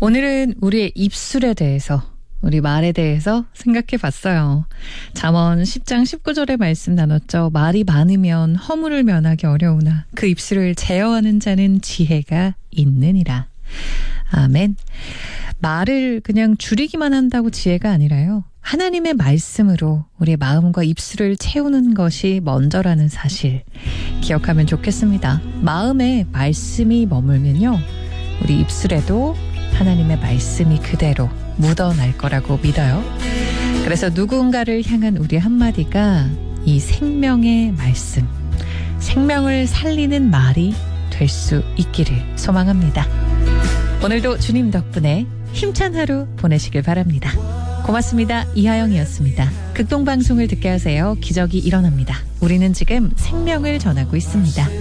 오늘은 우리의 입술에 대해서, 우리 말에 대해서 생각해 봤어요. 잠언 10장 19절의 말씀 나눴죠. 말이 많으면 허물을 면하기 어려우나 그 입술을 제어하는 자는 지혜가 있느니라. 아멘. 말을 그냥 줄이기만 한다고 지혜가 아니라요. 하나님의 말씀으로 우리의 마음과 입술을 채우는 것이 먼저라는 사실 기억하면 좋겠습니다. 마음에 말씀이 머물면요, 우리 입술에도 하나님의 말씀이 그대로 묻어날 거라고 믿어요. 그래서 누군가를 향한 우리 한마디가 이 생명의 말씀, 생명을 살리는 말이 될 수 있기를 소망합니다. 오늘도 주님 덕분에 힘찬 하루 보내시길 바랍니다. 고맙습니다. 이하영이었습니다. 극동방송을 듣게 하세요. 기적이 일어납니다. 우리는 지금 생명을 전하고 있습니다.